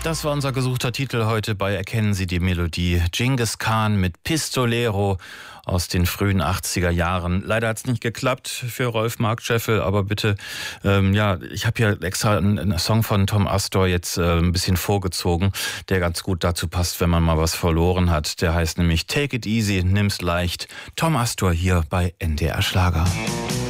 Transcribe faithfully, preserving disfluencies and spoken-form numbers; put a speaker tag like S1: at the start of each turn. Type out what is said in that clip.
S1: Das war unser gesuchter Titel heute bei Erkennen Sie die Melodie. Genghis Khan mit Pistolero aus den frühen achtziger Jahren. Leider hat es nicht geklappt für Rolf Mark Scheffel, aber bitte, ähm, ja, ich habe hier extra einen, einen Song von Tom Astor jetzt äh, ein bisschen vorgezogen, der ganz gut dazu passt, wenn man mal was verloren hat. Der heißt nämlich Take It Easy, nimm's leicht. Tom Astor hier bei N D R Schlager.